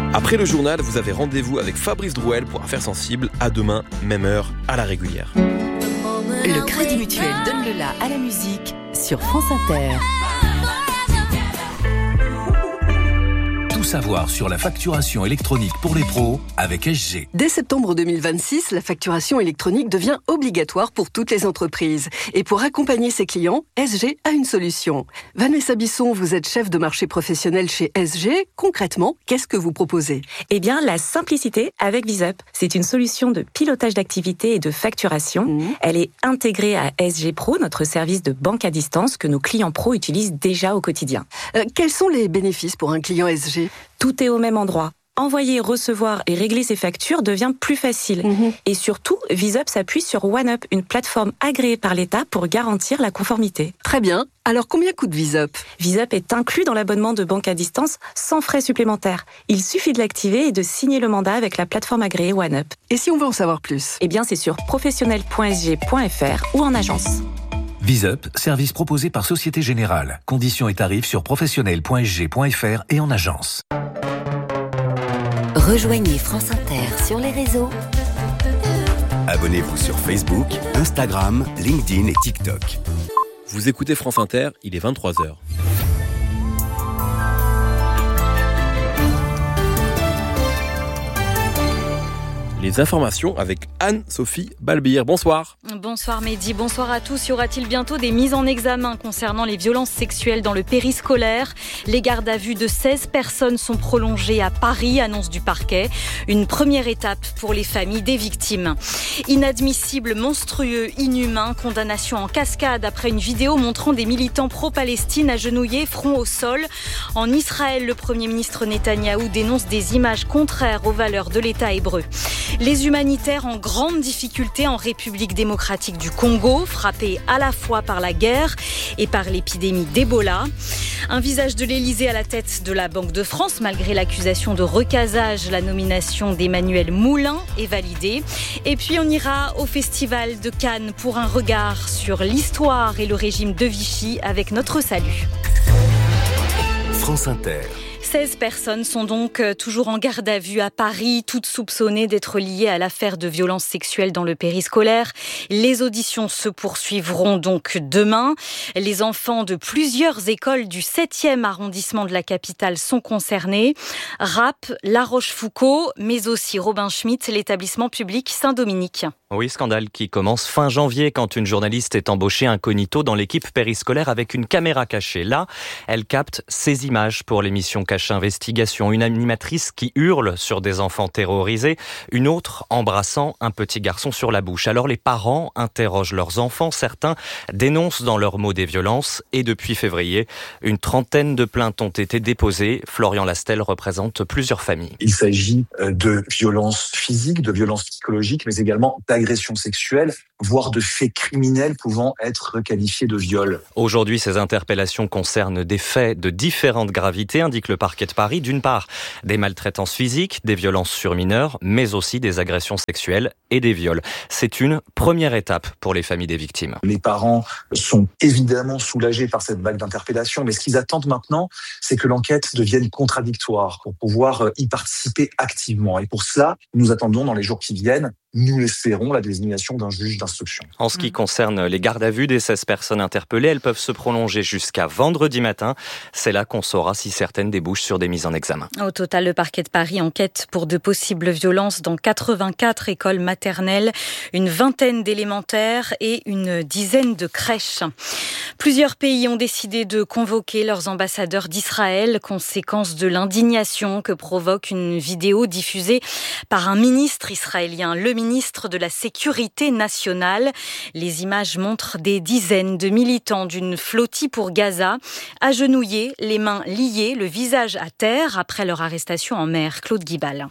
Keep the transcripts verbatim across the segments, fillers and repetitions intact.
Après le journal, vous avez rendez-vous avec Fabrice Drouel pour Affaires sensibles. À demain, même heure, à la régulière. Le Crédit Mutuel donne le la à la musique sur France Inter. Tout savoir sur la facturation électronique pour les pros avec S G. Dès septembre deux mille vingt-six, la facturation électronique devient obligatoire pour toutes les entreprises. Et pour accompagner ses clients, S G a une solution. Vanessa Bisson, vous êtes chef de marché professionnel chez S G. Concrètement, qu'est-ce que vous proposez ? Eh bien, la simplicité avec VisUp. C'est une solution de pilotage d'activité et de facturation. Mmh. Elle est intégrée à S G Pro, notre service de banque à distance que nos clients pros utilisent déjà au quotidien. Euh, quels sont les bénéfices pour un client S G ? Tout est au même endroit. Envoyer, recevoir et régler ses factures devient plus facile. Mmh. Et surtout, VisUp s'appuie sur OneUp, une plateforme agréée par l'État pour garantir la conformité. Très bien. Alors, combien coûte VisUp ? VisUp est inclus dans l'abonnement de banque à distance sans frais supplémentaires. Il suffit de l'activer et de signer le mandat avec la plateforme agréée OneUp. Et si on veut en savoir plus ? Eh bien, c'est sur professionnel point s g point f r ou en agence. VisUp, service proposé par Société Générale. Conditions et tarifs sur professionnel point s g point f r et en agence. Rejoignez France Inter sur les réseaux. Abonnez-vous sur Facebook, Instagram, LinkedIn et TikTok. Vous écoutez France Inter, il est vingt-trois heures. Les informations avec Anne-Sophie Balbir. Bonsoir. Bonsoir Mehdi, bonsoir à tous. Y aura-t-il bientôt des mises en examen concernant les violences sexuelles dans le périscolaire ? Les gardes à vue de seize personnes sont prolongées à Paris, annonce du parquet. Une première étape pour les familles des victimes. Inadmissible, monstrueux, inhumain, condamnation en cascade après une vidéo montrant des militants pro-Palestine agenouillés, front au sol. En Israël, le Premier ministre Netanyahou dénonce des images contraires aux valeurs de l'État hébreu. Les humanitaires en grande difficulté en République démocratique du Congo, frappés à la fois par la guerre et par l'épidémie d'Ebola. Un visage de l'Élysée à la tête de la Banque de France, malgré l'accusation de recasage. La nomination d'Emmanuel Moulin est validée. Et puis on ira au Festival de Cannes pour un regard sur l'histoire et le régime de Vichy avec notre salut. France Inter. seize personnes sont donc toujours en garde à vue à Paris, toutes soupçonnées d'être liées à l'affaire de violences sexuelles dans le périscolaire. Les auditions se poursuivront donc demain. Les enfants de plusieurs écoles du septième arrondissement de la capitale sont concernés. Rapp, La Rochefoucauld, mais aussi Robin Schmitt, l'établissement public Saint-Dominique. Oui, scandale qui commence fin janvier quand une journaliste est embauchée incognito dans l'équipe périscolaire avec une caméra cachée. Là, elle capte ces images pour l'émission Cache Investigation. Une animatrice qui hurle sur des enfants terrorisés, une autre embrassant un petit garçon sur la bouche. Alors les parents interrogent leurs enfants, certains dénoncent dans leurs mots des violences et depuis février, une trentaine de plaintes ont été déposées. Florian Lastel représente plusieurs familles. Il s'agit de violences physiques, de violences psychologiques, mais également d'agressions sexuelles, voire de faits criminels pouvant être qualifiés de viol. Aujourd'hui, ces interpellations concernent des faits de différentes gravités, indique le parquet de Paris. D'une part, des maltraitances physiques, des violences sur mineurs, mais aussi des agressions sexuelles et des viols. C'est une première étape pour les familles des victimes. Les parents sont évidemment soulagés par cette vague d'interpellations, mais ce qu'ils attendent maintenant, c'est que l'enquête devienne contradictoire pour pouvoir y participer activement. Et pour cela, nous attendons dans les jours qui viennent, nous l'espérons, la désignation d'un juge d'instruction. En ce qui concerne les gardes à vue des seize personnes interpellées, elles peuvent se prolonger jusqu'à vendredi matin. C'est là qu'on saura si certaines débouchent sur des mises en examen. Au total, le parquet de Paris enquête pour de possibles violences dans quatre-vingt-quatre écoles maternelles, une vingtaine d'élémentaires et une dizaine de crèches. Plusieurs pays ont décidé de convoquer leurs ambassadeurs d'Israël, conséquence de l'indignation que provoque une vidéo diffusée par un ministre israélien, le ministre de la Sécurité nationale. Les images montrent des dizaines de militants d'une flottille pour Gaza, agenouillés, les mains liées, le visage à terre après leur arrestation en mer. Claude Guibal.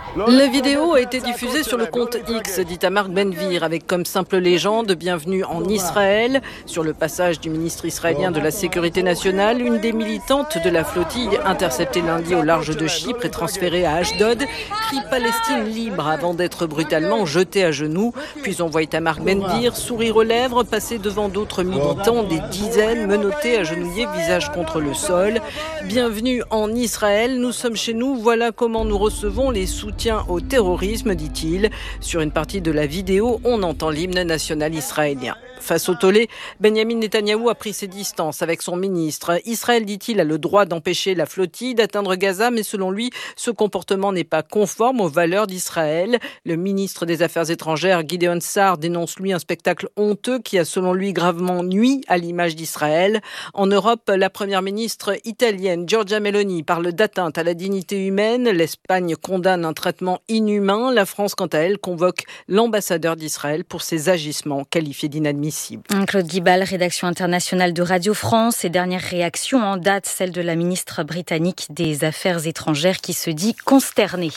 La vidéo a été diffusée sur le compte X d'Itamar Ben-Gvir avec comme simple légende « Bienvenue en Israël ». Sur le passage du ministre israélien de la Sécurité nationale, une des militantes de la flottille interceptée lundi au large de Chypre et transférée à Ashdod crie « Palestine libre » avant d'être brutalement militants jetés à genoux. Puis on voit Itamar Ben-Gvir, sourire aux lèvres, passer devant d'autres militants, des dizaines menottés, agenouillés, visage contre le sol. Bienvenue en Israël, nous sommes chez nous, voilà comment nous recevons les soutiens au terrorisme, dit-il. Sur une partie de la vidéo, on entend l'hymne national israélien. Face au tollé, Benjamin Netanyahou a pris ses distances avec son ministre. Israël, dit-il, a le droit d'empêcher la flottille d'atteindre Gaza, mais selon lui, ce comportement n'est pas conforme aux valeurs d'Israël. Le ministre des Affaires étrangères, Gideon Sa'ar, dénonce lui un spectacle honteux qui a selon lui gravement nui à l'image d'Israël. En Europe, la première ministre italienne, Giorgia Meloni, parle d'atteinte à la dignité humaine. L'Espagne condamne un traitement inhumain. La France, quant à elle, convoque l'ambassadeur d'Israël pour ses agissements qualifiés d'inadmissibles. Claude Guibal, rédaction internationale de Radio France. Et dernière réaction en date, celle de la ministre britannique des Affaires étrangères qui se dit consternée.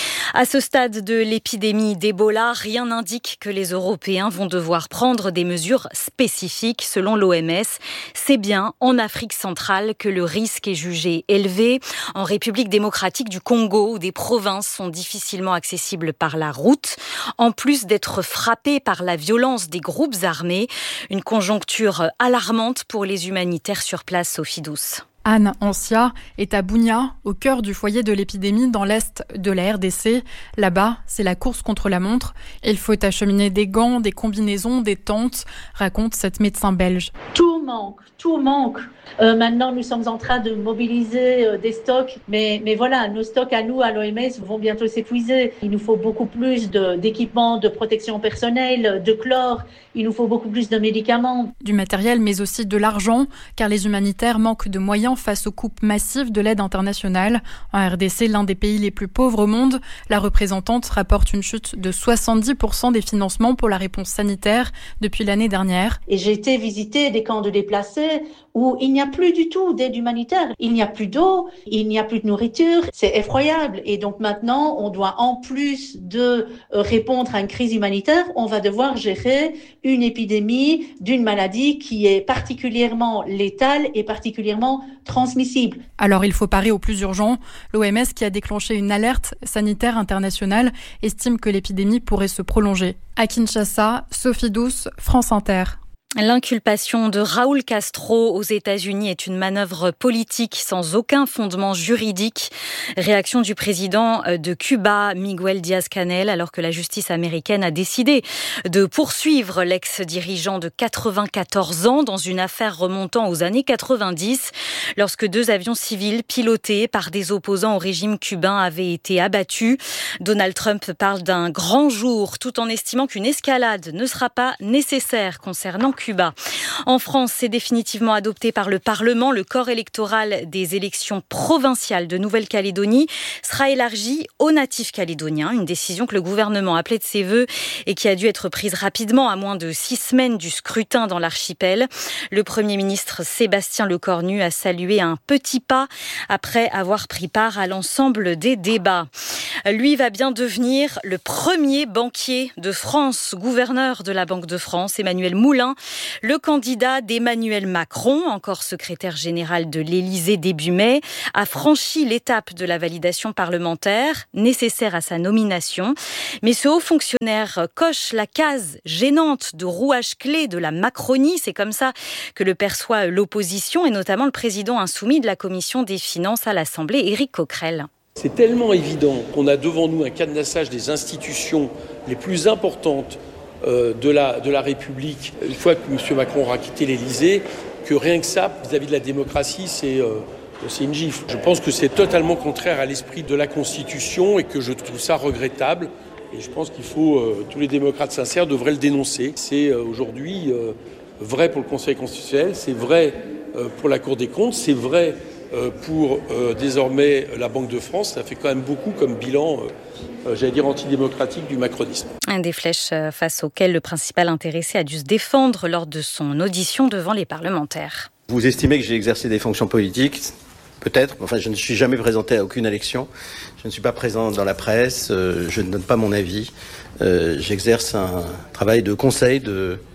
À ce stade de l'épidémie d'Ebola, rien n'indique que les Européens vont devoir prendre des mesures spécifiques. Selon l'O M S, c'est bien en Afrique centrale que le risque est jugé élevé. En République démocratique du Congo, où des provinces sont difficilement accessibles par la route, en plus d'être frappées par la violence des groupes armés. Une conjoncture alarmante pour les humanitaires sur place, Sophie Douce. Anne Ancia est à Bunia, au cœur du foyer de l'épidémie dans l'est de la R D C. Là-bas, c'est la course contre la montre. Il faut acheminer des gants, des combinaisons, des tentes, raconte cette médecin belge. Tout manque, tout manque. Euh, maintenant, nous sommes en train de mobiliser euh, des stocks, mais, mais voilà, nos stocks à nous, à l'O M S, vont bientôt s'épuiser. Il nous faut beaucoup plus de, d'équipements de protection personnelle, de chlore, il nous faut beaucoup plus de médicaments. Du matériel, mais aussi de l'argent, car les humanitaires manquent de moyens face aux coupes massives de l'aide internationale. En R D C, l'un des pays les plus pauvres au monde, la représentante rapporte une chute de soixante-dix pour cent des financements pour la réponse sanitaire depuis l'année dernière. Et j'ai été visiter des camps de déplacés où il n'y a plus du tout d'aide humanitaire. Il n'y a plus d'eau, il n'y a plus de nourriture. C'est effroyable. Et donc maintenant, on doit, en plus de répondre à une crise humanitaire, on va devoir gérer une épidémie d'une maladie qui est particulièrement létale et particulièrement transmissible. Alors il faut parer au plus urgent. L'O M S, qui a déclenché une alerte sanitaire internationale, estime que l'épidémie pourrait se prolonger. À Kinshasa, Sophie Douce, France Inter. L'inculpation de Raúl Castro aux États-Unis est une manœuvre politique sans aucun fondement juridique. Réaction du président de Cuba, Miguel Díaz-Canel, alors que la justice américaine a décidé de poursuivre l'ex-dirigeant de quatre-vingt-quatorze ans dans une affaire remontant aux années quatre-vingt-dix, lorsque deux avions civils pilotés par des opposants au régime cubain avaient été abattus. Donald Trump parle d'un grand jour, tout en estimant qu'une escalade ne sera pas nécessaire concernant Cuba. Cuba. En France, c'est définitivement adopté par le Parlement. Le corps électoral des élections provinciales de Nouvelle-Calédonie sera élargi aux natifs calédoniens. Une décision que le gouvernement appelait de ses vœux et qui a dû être prise rapidement à moins de six semaines du scrutin dans l'archipel. Le Premier ministre Sébastien Lecornu a salué un petit pas après avoir pris part à l'ensemble des débats. Lui va bien devenir le premier banquier de France, gouverneur de la Banque de France, Emmanuel Moulin, le candidat d'Emmanuel Macron, encore secrétaire général de l'Élysée début mai, a franchi l'étape de la validation parlementaire nécessaire à sa nomination. Mais ce haut fonctionnaire coche la case gênante de rouage clé de la Macronie. C'est comme ça que le perçoit l'opposition et notamment le président insoumis de la Commission des finances à l'Assemblée, Éric Coquerel. C'est tellement évident qu'on a devant nous un cadenassage des institutions les plus importantes de la, de la République, une fois que M. Macron aura quitté l'Élysée, que rien que ça, vis-à-vis de la démocratie, c'est, euh, c'est une gifle. Je pense que c'est totalement contraire à l'esprit de la Constitution et que je trouve ça regrettable. Et je pense qu'il faut, euh, tous les démocrates sincères devraient le dénoncer. C'est euh, aujourd'hui euh, vrai pour le Conseil constitutionnel, c'est vrai euh, pour la Cour des comptes, c'est vrai euh, pour euh, désormais la Banque de France. Ça fait quand même beaucoup comme bilan euh, Euh, j'allais dire antidémocratique du macronisme. Un des flèches face auxquelles le principal intéressé a dû se défendre lors de son audition devant les parlementaires. Vous estimez que j'ai exercé des fonctions politiques ? Peut-être. Enfin, je ne suis jamais présenté à aucune élection. Je ne suis pas présent dans la presse. Euh, je ne donne pas mon avis. Euh, j'exerce un travail de conseil, de,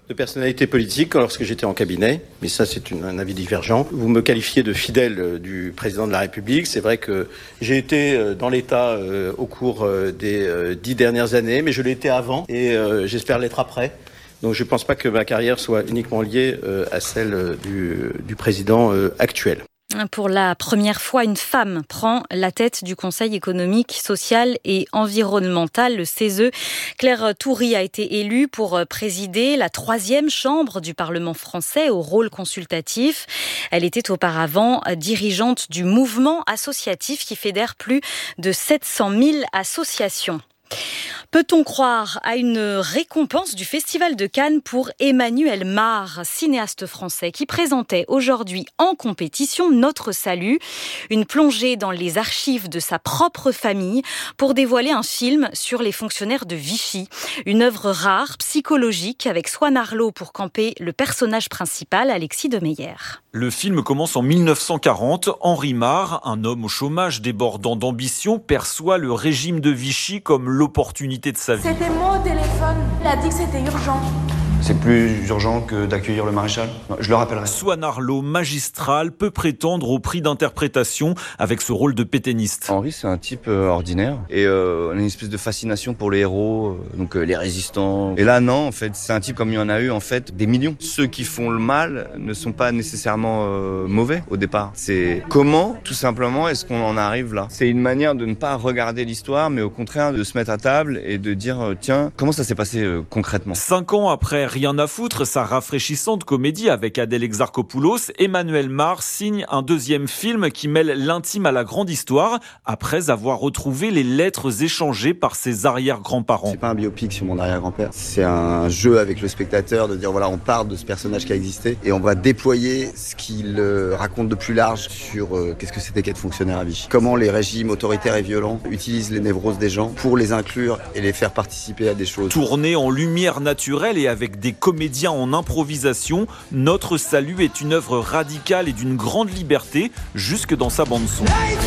de personnalité politique lorsque j'étais en cabinet, mais ça c'est une, un avis divergent. Vous me qualifiez de fidèle du président de la République. C'est vrai que j'ai été dans l'État euh, au cours euh, des euh, dix dernières années, mais je l'ai été avant et euh, j'espère l'être après. Donc je ne pense pas que ma carrière soit uniquement liée euh, à celle du, du président euh, actuel. Pour la première fois, une femme prend la tête du Conseil économique, social et environnemental, le C E S E. Claire Toury a été élue pour présider la troisième chambre du Parlement français au rôle consultatif. Elle était auparavant dirigeante du mouvement associatif qui fédère plus de sept cent mille associations. Peut-on croire à une récompense du Festival de Cannes pour Emmanuel Mar, cinéaste français qui présentait aujourd'hui en compétition Notre Salut, une plongée dans les archives de sa propre famille pour dévoiler un film sur les fonctionnaires de Vichy. Une œuvre rare, psychologique, avec Swan Arlo pour camper le personnage principal, Alexis de Meyer. Le film commence en mille neuf cent quarante. Henri Mar, un homme au chômage débordant d'ambition, perçoit le régime de Vichy comme l'opportunité de sa vie. C'était mon téléphone. Il a dit que c'était urgent. C'est plus urgent que d'accueillir le maréchal. Je le rappellerai. Swan Arlo, magistral, peut prétendre au prix d'interprétation avec ce rôle de pétainiste. Henri, c'est un type euh, ordinaire. Et euh, on a une espèce de fascination pour les héros, euh, donc euh, les résistants. Et là, non, en fait, c'est un type comme il y en a eu, en fait, des millions. Ceux qui font le mal ne sont pas nécessairement euh, mauvais au départ. C'est comment, tout simplement, est-ce qu'on en arrive là ? C'est une manière de ne pas regarder l'histoire, mais au contraire de se mettre à table et de dire, euh, tiens, comment ça s'est passé euh, concrètement ? Cinq ans après Rien à foutre, sa rafraîchissante comédie avec Adèle Exarchopoulos, Emmanuel Mar signe un deuxième film qui mêle l'intime à la grande histoire, après avoir retrouvé les lettres échangées par ses arrière-grands-parents. C'est pas un biopic sur mon arrière-grand-père, c'est un jeu avec le spectateur de dire voilà, on part de ce personnage qui a existé et on va déployer ce qu'il raconte de plus large sur euh, qu'est-ce que c'était qu'être fonctionnaire à Vichy. Comment les régimes autoritaires et violents utilisent les névroses des gens pour les inclure et les faire participer à des choses. Tourné en lumière naturelle et avec des comédiens en improvisation, Notre Salut est une œuvre radicale et d'une grande liberté, jusque dans sa bande-son.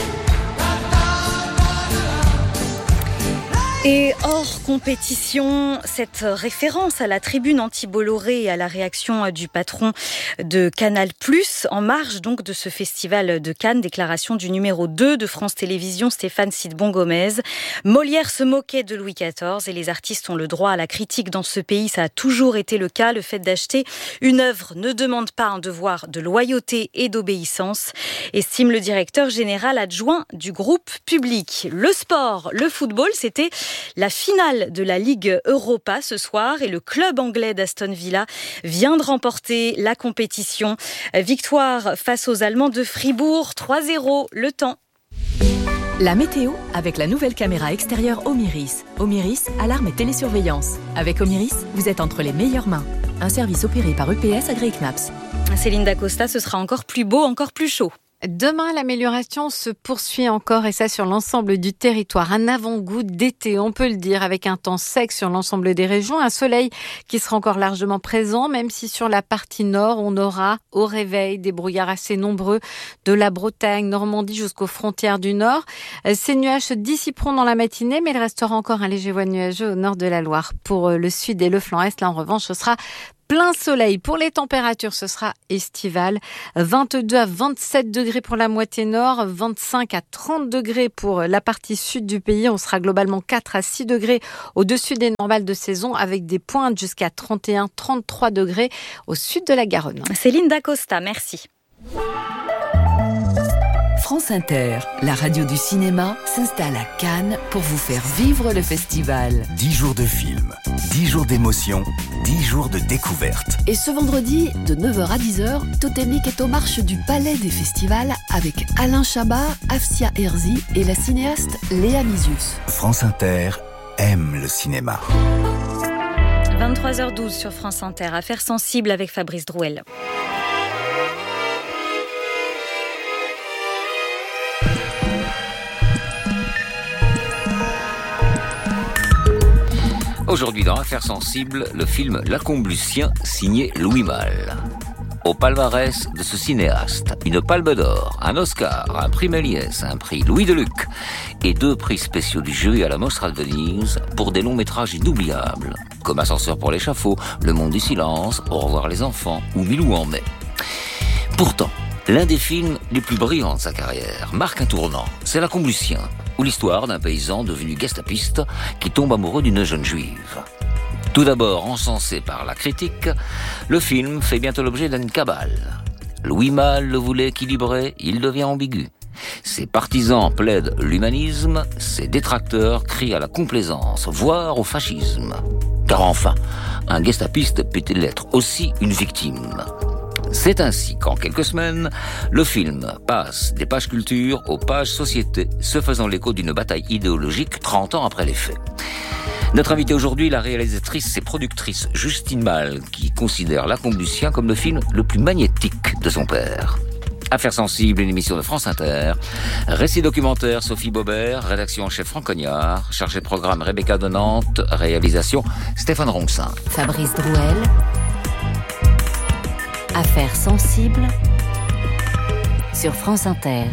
Et hors compétition, cette référence à la tribune anti-Bolloré et à la réaction du patron de Canal plus, en marge donc de ce festival de Cannes, déclaration du numéro deux de France Télévisions, Stéphane Sidbon-Gomez. Molière se moquait de Louis quatorze et les artistes ont le droit à la critique dans ce pays, ça a toujours été le cas. Le fait d'acheter une œuvre ne demande pas un devoir de loyauté et d'obéissance, estime le directeur général adjoint du groupe Public. Le sport, le football, c'était la finale de la Ligue Europa ce soir et le club anglais d'Aston Villa vient de remporter la compétition. Victoire face aux Allemands de Fribourg, trois zéro, le temps. La météo avec la nouvelle caméra extérieure Omiris. Omiris, alarme et télésurveillance. Avec Omiris, vous êtes entre les meilleures mains. Un service opéré par U P S agréé C N A P S. Céline Dacosta, ce sera encore plus beau, encore plus chaud. Demain, l'amélioration se poursuit encore et ça sur l'ensemble du territoire. Un avant-goût d'été, on peut le dire, avec un temps sec sur l'ensemble des régions. Un soleil qui sera encore largement présent, même si sur la partie nord, on aura au réveil des brouillards assez nombreux de la Bretagne, Normandie jusqu'aux frontières du nord. Ces nuages se dissiperont dans la matinée, mais il restera encore un léger voile nuageux au nord de la Loire. Pour le sud et le flanc est, là en revanche, ce sera plein soleil. Pour les températures, ce sera estival. vingt-deux à vingt-sept degrés pour la moitié nord, vingt-cinq à trente degrés pour la partie sud du pays. On sera globalement quatre à six degrés au-dessus des normales de saison avec des pointes jusqu'à trente et un à trente-trois degrés au sud de la Garonne. Céline Dacosta, merci. France Inter, la radio du cinéma, s'installe à Cannes pour vous faire vivre le festival. Dix jours de film, dix jours d'émotion, dix jours de découverte. Et ce vendredi, de neuf heures à dix heures, Totémique est aux marches du Palais des Festivals avec Alain Chabat, Afsia Herzi et la cinéaste Léa Mizius. France Inter aime le cinéma. vingt-trois heures douze sur France Inter, affaires sensibles avec Fabrice Drouel. Aujourd'hui dans Affaires sensibles, le film L'Accombe Lucien, signé Louis Malle. au palmarès de ce cinéaste. Une palme d'or, un Oscar, un prix Méliès, un prix Louis Deluc et deux prix spéciaux du jury à la Mostra de Venise pour des longs métrages inoubliables, comme Ascenseur pour l'échafaud, Le monde du silence, Au revoir les enfants ou Milou en mai. Pourtant, l'un des films les plus brillants de sa carrière marque un tournant. C'est La Comblution, ou l'histoire d'un paysan devenu gestapiste qui tombe amoureux d'une jeune juive. Tout d'abord encensé par la critique, le film fait bientôt l'objet d'une cabale. Louis Malle le voulait équilibré, il devient ambigu. Ses partisans plaident l'humanisme, ses détracteurs crient à la complaisance, voire au fascisme. Car enfin, un gestapiste peut-il être aussi une victime ? C'est ainsi qu'en quelques semaines, le film passe des pages culture aux pages société, se faisant l'écho d'une bataille idéologique trente ans après les faits. Notre invitée aujourd'hui, la réalisatrice et productrice Justine Malle, qui considère La Comblution comme le film le plus magnétique de son père. Affaires sensibles, une émission de France Inter. Récit documentaire, Sophie Baubert. Rédaction en chef Franck Cognard. Chargé de programme Rebecca de Nantes. Réalisation Stéphane Ronxin. Fabrice Drouel. Affaires sensibles sur France Inter.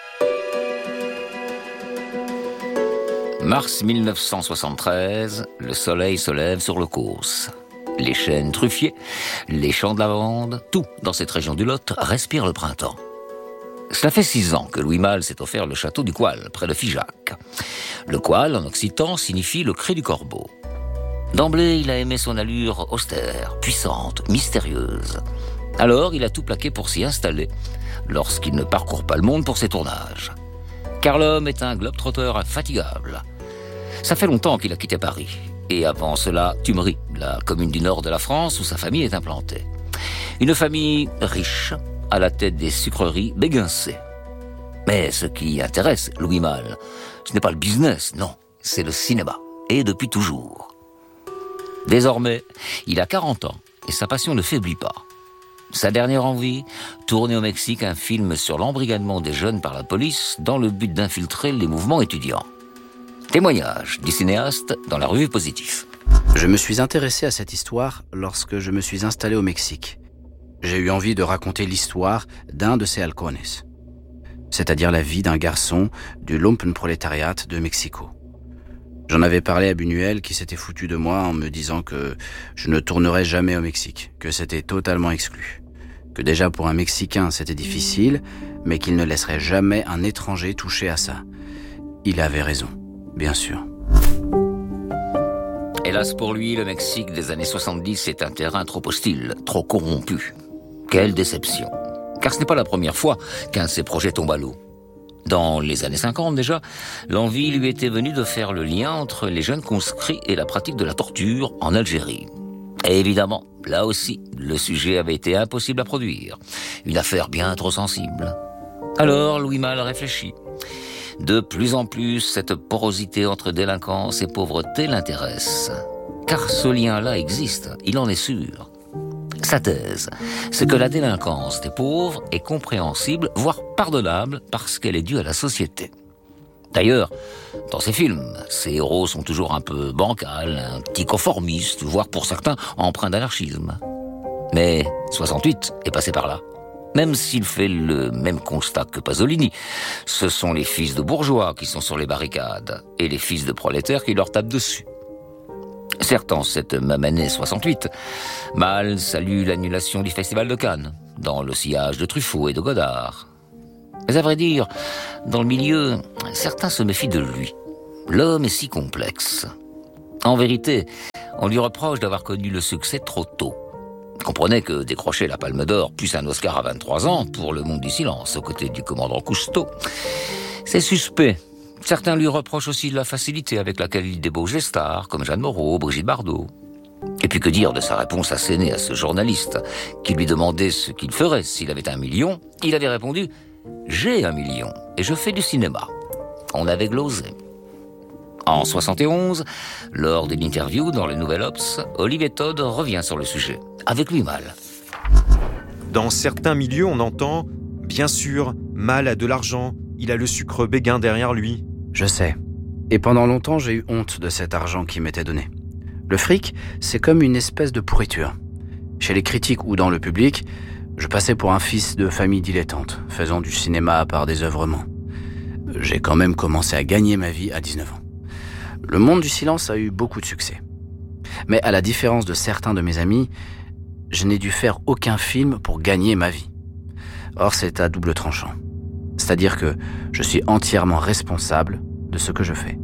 Mars mille neuf cent soixante-treize, le soleil se lève sur le Causse. Les chênes truffiers, les champs de lavande, tout dans cette région du Lot respire le printemps. Cela fait six ans que Louis Malle s'est offert le château du Coual, près de Figeac. Le Coual, en occitan, signifie le cri du corbeau. D'emblée, il a aimé son allure austère, puissante, mystérieuse. Alors, il a tout plaqué pour s'y installer, lorsqu'il ne parcourt pas le monde pour ses tournages. Car l'homme est un globe-trotteur infatigable. Ça fait longtemps qu'il a quitté Paris. Et avant cela, Tumery, la commune du nord de la France où sa famille est implantée. Une famille riche, à la tête des sucreries Béguincé. Mais ce qui intéresse Louis Malle, ce n'est pas le business, non, c'est le cinéma. Et depuis toujours. Désormais, il a quarante ans et sa passion ne faiblit pas. Sa dernière envie, tourner au Mexique un film sur l'embrigadement des jeunes par la police dans le but d'infiltrer les mouvements étudiants. Témoignage du cinéaste dans la revue Positif. Je me suis intéressé à cette histoire lorsque je me suis installé au Mexique. J'ai eu envie de raconter l'histoire d'un de ces halcones, c'est-à-dire la vie d'un garçon du lumpenprolétariat de Mexico. J'en avais parlé à Buñuel qui s'était foutu de moi en me disant que je ne tournerais jamais au Mexique, que c'était totalement exclu. Que déjà pour un Mexicain c'était difficile, mais qu'il ne laisserait jamais un étranger toucher à ça. Il avait raison, bien sûr. Hélas pour lui, le Mexique des années soixante-dix est un terrain trop hostile, trop corrompu. Quelle déception. Car ce n'est pas la première fois qu'un de ses projets tombe à l'eau. Dans les années cinquante déjà, l'envie lui était venue de faire le lien entre les jeunes conscrits et la pratique de la torture en Algérie. Et évidemment, là aussi, le sujet avait été impossible à produire. Une affaire bien trop sensible. Alors, Louis Malle réfléchit. De plus en plus, cette porosité entre délinquance et pauvreté l'intéresse. Car ce lien-là existe, il en est sûr. Sa thèse, c'est que la délinquance des pauvres est compréhensible, voire pardonnable, parce qu'elle est due à la société. D'ailleurs, dans ces films, ces héros sont toujours un peu bancals, un petit conformistes, voire pour certains empreints d'anarchisme. Mais soixante-huit est passé par là. Même s'il fait le même constat que Pasolini, ce sont les fils de bourgeois qui sont sur les barricades et les fils de prolétaires qui leur tapent dessus. Certes, en cette même année soixante-huit, Malle salue l'annulation du Festival de Cannes, dans le sillage de Truffaut et de Godard. Mais à vrai dire, dans le milieu, certains se méfient de lui. L'homme est si complexe. En vérité, on lui reproche d'avoir connu le succès trop tôt. Comprenez que décrocher la Palme d'Or, plus un Oscar à vingt-trois ans pour Le Monde du Silence, aux côtés du commandant Cousteau, c'est suspect. Certains lui reprochent aussi de la facilité avec laquelle il débauche des stars, comme Jeanne Moreau, Brigitte Bardot. Et puis que dire de sa réponse assénée à ce journaliste, qui lui demandait ce qu'il ferait s'il avait un million. Il avait répondu « J'ai un million, et je fais du cinéma ». On avait glosé. En soixante et onze, lors d'une interview dans le Nouvel Obs, Olivier Todd revient sur le sujet, avec Louis Malle. Dans certains milieux, on entend « Bien sûr, Malle a de l'argent, il a le sucre Béguin derrière lui ». Je sais. Et pendant longtemps, j'ai eu honte de cet argent qui m'était donné. Le fric, c'est comme une espèce de pourriture. Chez les critiques ou dans le public, Je passais pour un fils de famille dilettante, faisant du cinéma par désœuvrement. J'ai quand même commencé à gagner ma vie à dix-neuf ans. Le monde du silence a eu beaucoup de succès. Mais à la différence de certains de mes amis, je n'ai dû faire aucun film pour gagner ma vie. Or, c'est à double tranchant. C'est-à-dire que je suis entièrement responsable de ce que je fais.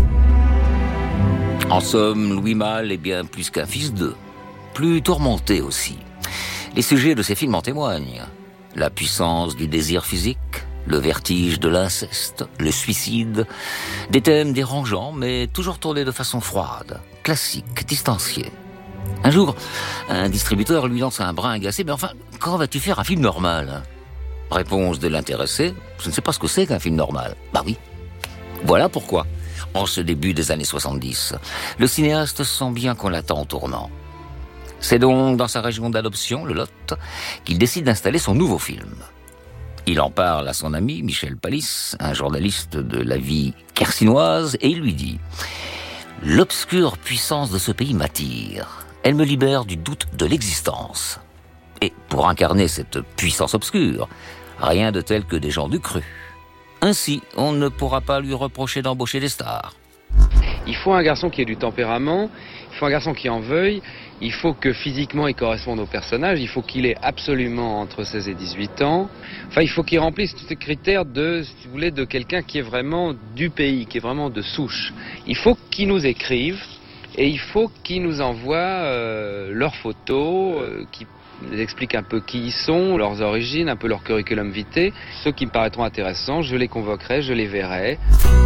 En somme, Louis Malle est bien plus qu'un fils d'eux. Plus tourmenté aussi. Les sujets de ses films en témoignent. La puissance du désir physique, le vertige de l'inceste, le suicide. Des thèmes dérangeants, mais toujours tournés de façon froide, classique, distanciée. Un jour, un distributeur lui lance un brin agacé. « Mais enfin, quand vas-tu faire un film normal ?» Réponse de l'intéressé, « Je ne sais pas ce que c'est qu'un film normal. » Bah oui. Voilà pourquoi, en ce début des années soixante-dix, le cinéaste sent bien qu'on l'attend au tournant. C'est donc dans sa région d'adoption, le Lot, qu'il décide d'installer son nouveau film. Il en parle à son ami Michel Palis, un journaliste de la vie quercinoise, et il lui dit « L'obscure puissance de ce pays m'attire. Elle me libère du doute de l'existence. » Et pour incarner cette puissance obscure, rien de tel que des gens du cru. Ainsi, on ne pourra pas lui reprocher d'embaucher des stars. Il faut un garçon qui ait du tempérament, il faut un garçon qui en veuille, il faut que physiquement il corresponde au personnage, il faut qu'il ait absolument entre seize et dix-huit ans. Enfin, il faut qu'il remplisse tous ces critères de, si vous voulez, de quelqu'un qui est vraiment du pays, qui est vraiment de souche. Il faut qu'il nous écrive et il faut qu'il nous envoie euh, leurs photos, euh, qui ils expliquent un peu qui ils sont, leurs origines, un peu leur curriculum vitae. Ceux qui me paraîtront intéressants, je les convoquerai, je les verrai.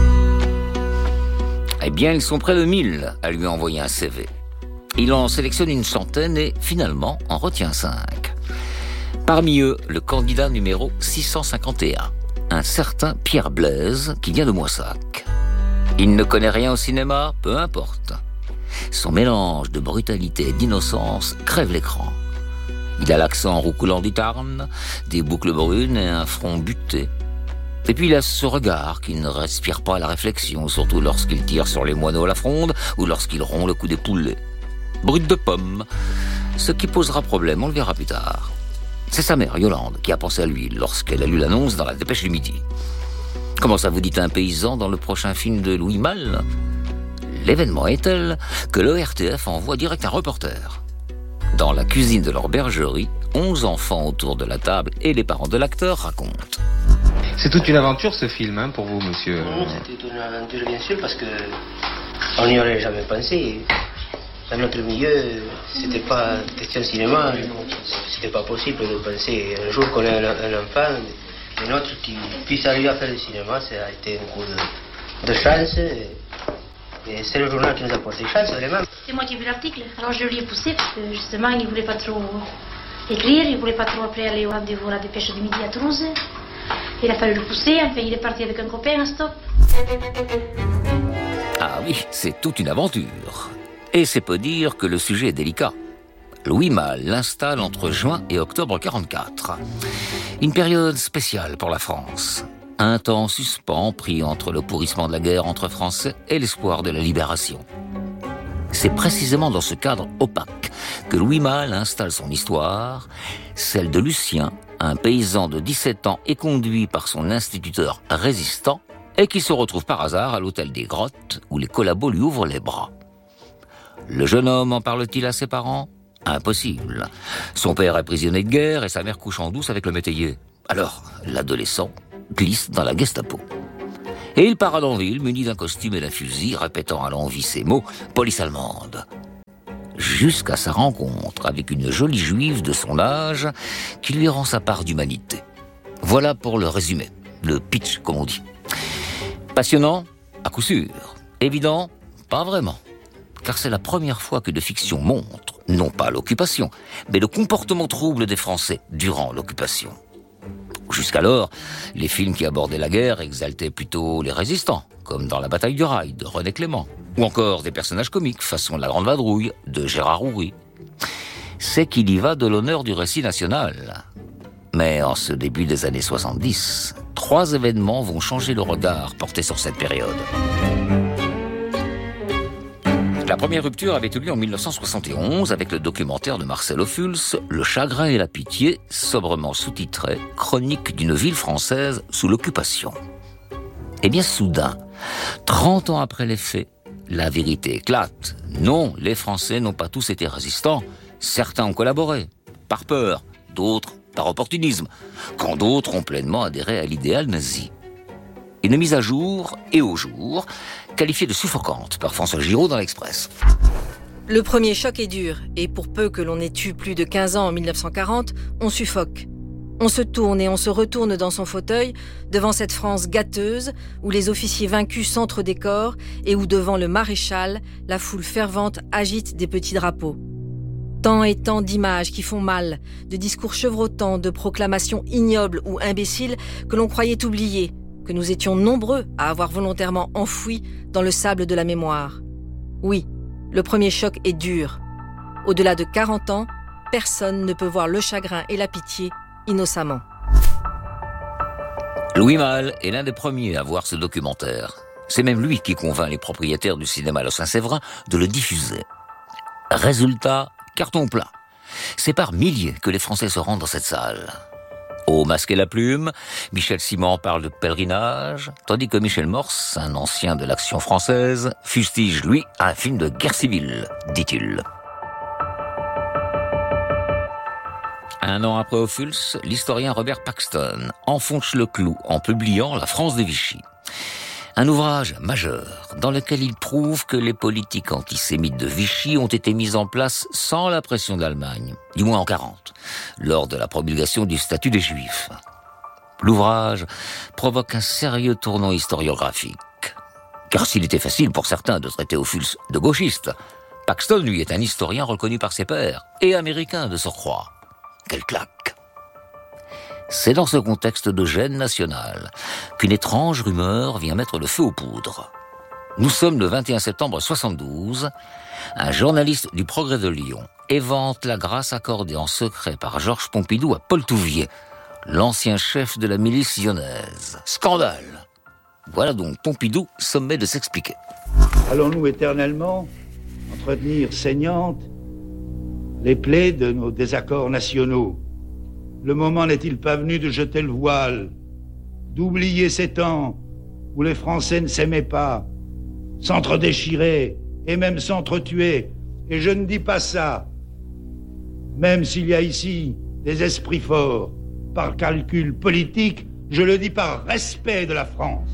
Eh bien, ils sont près de mille à lui envoyer un C V. Il en sélectionne une centaine et, finalement, en retient cinq. Parmi eux, le candidat numéro six cent cinquante et un, un certain Pierre Blaise, qui vient de Moissac. Il ne connaît rien au cinéma, peu importe. Son mélange de brutalité et d'innocence crève l'écran. Il a l'accent roucoulant du Tarn, des boucles brunes et un front buté. Et puis il a ce regard qui ne respire pas la réflexion, surtout lorsqu'il tire sur les moineaux à la fronde ou lorsqu'il rompt le cou des poulets. Brut de pomme, ce qui posera problème, on le verra plus tard. C'est sa mère, Yolande, qui a pensé à lui lorsqu'elle a lu l'annonce dans la Dépêche du Midi. Comment ça, vous dites un paysan dans le prochain film de Louis Malle ? L'événement est tel que l'O R T F envoie direct un reporter. Dans la cuisine de leur bergerie, onze enfants autour de la table et les parents de l'acteur racontent. C'est toute une aventure ce film, hein, pour vous, monsieur. Non, c'était toute une aventure, bien sûr, parce que on n'y aurait jamais pensé. Dans notre milieu, c'était pas question de cinéma, c'était pas possible de penser un jour qu'on ait un, un enfant, le nôtre qui puisse arriver à faire du cinéma, ça a été un coup de, de chance. Et c'est le journal qui nous a porté chance, vraiment. C'est moi qui ai vu l'article, alors je lui ai poussé, parce que justement, il ne voulait pas trop écrire, il ne voulait pas trop après aller au rendez-vous à la Dépêche du Midi à Toulouse. Il a fallu le pousser, enfin, il est parti avec un copain, un stop. Ah oui, c'est toute une aventure. Et c'est peu dire que le sujet est délicat. Louis Malle l'installe entre juin et octobre quarante-quatre. Une période spéciale pour la France. Un temps suspens pris entre le pourrissement de la guerre entre Français et l'espoir de la libération. C'est précisément dans ce cadre opaque que Louis Malle installe son histoire, celle de Lucien, un paysan de dix-sept ans éconduit par son instituteur résistant et qui se retrouve par hasard à l'hôtel des Grottes où les collabos lui ouvrent les bras. Le jeune homme en parle-t-il à ses parents ? Impossible. Son père est prisonnier de guerre et sa mère couche en douce avec le métayer. Alors, l'adolescent glisse dans la Gestapo. Et il part à Danville, muni d'un costume et d'un fusil, répétant à l'envi ces mots « police allemande ». Jusqu'à sa rencontre avec une jolie juive de son âge qui lui rend sa part d'humanité. Voilà pour le résumé, le pitch comme on dit. Passionnant ? À coup sûr. Évident ? Pas vraiment. Car c'est la première fois que de fiction montre, non pas l'occupation, mais le comportement trouble des Français durant l'occupation. Jusqu'alors, les films qui abordaient la guerre exaltaient plutôt les résistants, comme dans La bataille du Rail de René Clément, ou encore des personnages comiques façon La Grande Vadrouille de Gérard Houry. C'est qu'il y va de l'honneur du récit national. Mais en ce début des années soixante-dix, trois événements vont changer le regard porté sur cette période. La première rupture avait eu lieu en mille neuf cent soixante et onze avec le documentaire de Marcel Ophuls, Le chagrin et la pitié, sobrement sous-titré « Chronique d'une ville française sous l'occupation ». Eh bien, soudain, trente ans après les faits, la vérité éclate. Non, les Français n'ont pas tous été résistants. Certains ont collaboré, par peur, d'autres par opportunisme, quand d'autres ont pleinement adhéré à l'idéal nazi. Une mise à jour et au jour, qualifiée de suffocante par François Giraud dans l'Express. Le premier choc est dur, et pour peu que l'on ait eu plus de quinze ans en mille neuf cent quarante, on suffoque. On se tourne et on se retourne dans son fauteuil, devant cette France gâteuse, où les officiers vaincus centrent des corps, et où devant le maréchal, la foule fervente agite des petits drapeaux. Tant et tant d'images qui font mal, de discours chevrotants, de proclamations ignobles ou imbéciles que l'on croyait oublier, que nous étions nombreux à avoir volontairement enfouis dans le sable de la mémoire. Oui, le premier choc est dur. Au-delà de quarante ans, personne ne peut voir le chagrin et la pitié innocemment. Louis Malle est l'un des premiers à voir ce documentaire. C'est même lui qui convainc les propriétaires du cinéma Le Saint-Séverin de le diffuser. Résultat, carton plein. C'est par milliers que les Français se rendent dans cette salle. Au Masque et la Plume, Michel Simon parle de pèlerinage, tandis que Michel Morse, un ancien de l'action française, fustige, lui, un film de guerre civile, dit-il. Un an après Ophuls, l'historien Robert Paxton enfonce le clou en publiant La France de Vichy. Un ouvrage majeur dans lequel il prouve que les politiques antisémites de Vichy ont été mises en place sans la pression de l'Allemagne, du moins en quarante, lors de la promulgation du statut des Juifs. L'ouvrage provoque un sérieux tournant historiographique. Car s'il était facile pour certains de traiter Ophuls de gauchiste, Paxton, lui, est un historien reconnu par ses pairs, et américain de surcroît. Quelle claque! C'est dans ce contexte de gêne nationale qu'une étrange rumeur vient mettre le feu aux poudres. Nous sommes le vingt et un septembre soixante-douze. Un journaliste du Progrès de Lyon évente la grâce accordée en secret par Georges Pompidou à Paul Touvier, l'ancien chef de la milice lyonnaise. Scandale! Voilà donc Pompidou sommet de s'expliquer. Allons-nous éternellement entretenir saignantes les plaies de nos désaccords nationaux? Le moment n'est-il pas venu de jeter le voile, d'oublier ces temps où les Français ne s'aimaient pas, s'entre-déchiraient et même s'entretuaient? Et je ne dis pas ça, même s'il y a ici des esprits forts, par calcul politique, je le dis par respect de la France.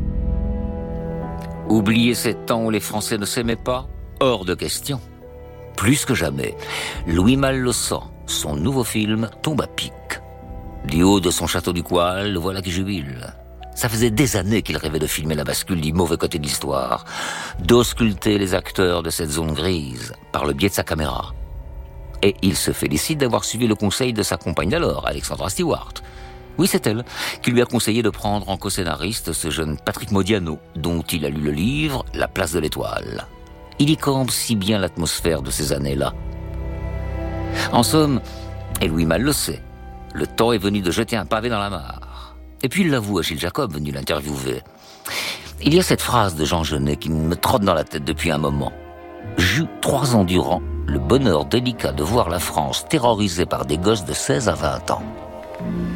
Oublier ces temps où les Français ne s'aimaient pas? Hors de question. Plus que jamais, Louis Malle le sent. Son nouveau film tombe à pic. Du haut de son château du Coal, le voilà qui jubile. Ça faisait des années qu'il rêvait de filmer la bascule du mauvais côté de l'histoire, d'ausculter les acteurs de cette zone grise par le biais de sa caméra. Et il se félicite d'avoir suivi le conseil de sa compagne d'alors, Alexandra Stewart. Oui, c'est elle qui lui a conseillé de prendre en co-scénariste ce jeune Patrick Modiano, dont il a lu le livre « La place de l'étoile ». Il y campe si bien l'atmosphère de ces années-là. En somme, et Louis Malle le sait, le temps est venu de jeter un pavé dans la mare. Et puis il l'avoue à Gilles Jacob, venu l'interviewer. Il y a cette phrase de Jean Genet qui me trotte dans la tête depuis un moment. J'eus trois ans durant le bonheur délicat de voir la France terrorisée par des gosses de seize à vingt ans.